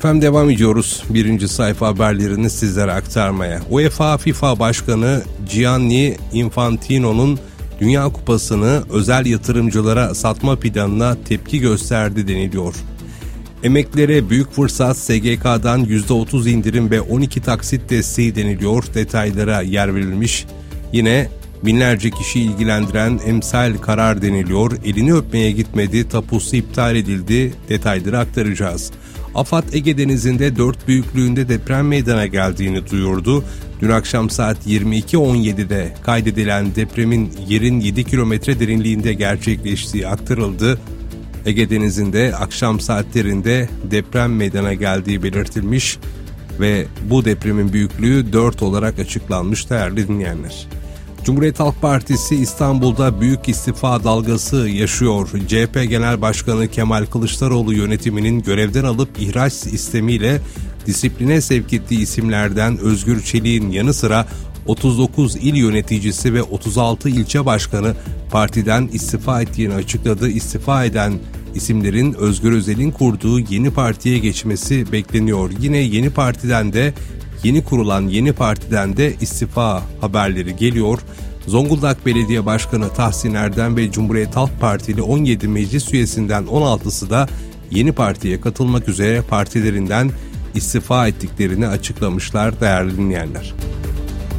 Efendim devam ediyoruz. Birinci sayfa haberlerini sizlere aktarmaya. UEFA FIFA Başkanı Gianni Infantino'nun Dünya Kupası'nı özel yatırımcılara satma planına tepki gösterdi deniliyor. Emeklilere büyük fırsat, SGK'dan %30 indirim ve 12 taksit desteği deniliyor. Detaylara yer verilmiş. Yine binlerce kişi ilgilendiren emsal karar deniliyor. Elini öpmeye gitmedi, tapusu iptal edildi. Detayları aktaracağız. AFAD Ege Denizi'nde 4 büyüklüğünde deprem meydana geldiğini duyurdu. Dün akşam saat 22.17'de kaydedilen depremin yerin 7 kilometre derinliğinde gerçekleştiği aktarıldı. Ege Denizi'nde akşam saatlerinde deprem meydana geldiği belirtilmiş ve bu depremin büyüklüğü 4 olarak açıklanmış değerli dinleyenler. Cumhuriyet Halk Partisi İstanbul'da büyük istifa dalgası yaşıyor. CHP Genel Başkanı Kemal Kılıçdaroğlu yönetiminin görevden alıp ihraç istemiyle disipline sevk ettiği isimlerden Özgür Çelik'in yanı sıra 39 il yöneticisi ve 36 ilçe başkanı partiden istifa ettiğini açıkladı. İstifa eden isimlerin Özgür Özel'in kurduğu yeni partiye geçmesi bekleniyor. Yine yeni kurulan yeni partiden de istifa haberleri geliyor. Zonguldak Belediye Başkanı Tahsin Erdem ve Cumhuriyet Halk Partili 17 meclis üyesinden 16'sı da yeni partiye katılmak üzere partilerinden istifa ettiklerini açıklamışlar değerli dinleyenler.